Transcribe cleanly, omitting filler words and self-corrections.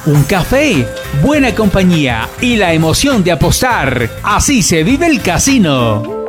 un café, buena compañía y la emoción de apostar. Así se vive el casino.